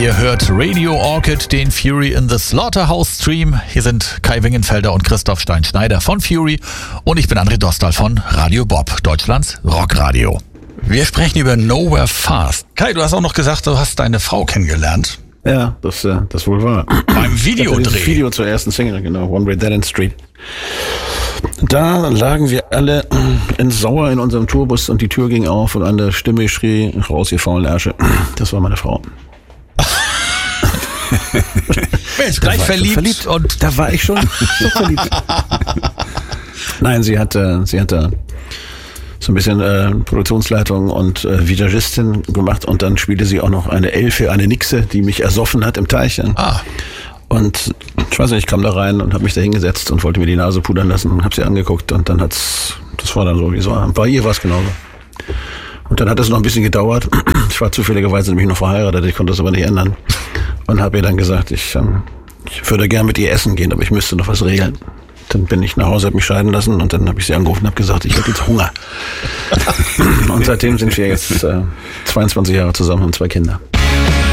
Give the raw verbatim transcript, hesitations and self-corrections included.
Ihr hört Radio Orchid, den Fury in the Slaughterhouse Stream. Hier sind Kai Wingenfelder und Christoph Stein-Schneider von Fury und ich bin André Dostal von Radio Bob, Deutschlands Rockradio. Wir sprechen über Nowhere Fast. Kai, du hast auch noch gesagt, du hast deine Frau kennengelernt. Ja, das, äh, das wohl war. Beim Videodreh. Das Video zur ersten Single, genau. One Way Dead End Street. Da lagen wir alle in Sauer in unserem Tourbus und die Tür ging auf und eine Stimme schrie, raus, ihr faulen Ärsche. Das war meine Frau. Mensch, gleich verliebt. verliebt. Und da war ich schon so verliebt. Nein, sie hatte, sie hatte so ein bisschen äh, Produktionsleitung und äh, Visagistin gemacht und dann spielte sie auch noch eine Elfe, eine Nixe, die mich ersoffen hat im Teich. Ah. Und ich weiß nicht, ich kam da rein und habe mich da hingesetzt und wollte mir die Nase pudern lassen und habe sie angeguckt und dann hat's, das war dann so, wie so, bei ihr war es genauso. Und dann hat es noch ein bisschen gedauert. Ich war zufälligerweise nämlich noch verheiratet, ich konnte das aber nicht ändern. Und habe ihr dann gesagt, ich, ähm, ich würde gern mit ihr essen gehen, aber ich müsste noch was regeln. Dann bin ich nach Hause, habe mich scheiden lassen und dann habe ich sie angerufen und habe gesagt, ich habe jetzt Hunger. Und seitdem sind wir jetzt äh, zweiundzwanzig Jahre zusammen, haben zwei Kinder.